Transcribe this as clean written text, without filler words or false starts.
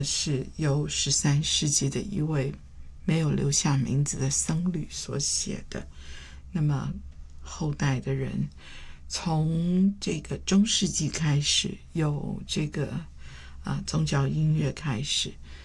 是由13世纪的一位没有留下名字的僧侣所写的。那么后代的人从这个中世纪开始有这个宗教音乐开始，